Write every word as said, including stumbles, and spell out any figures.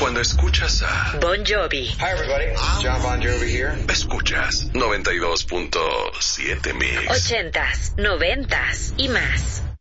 Cuando escuchas a Bon Jovi. Hi everybody, John Bon Jovi here. Escuchas noventa y dos punto siete Mix. Ochentas, noventas y más.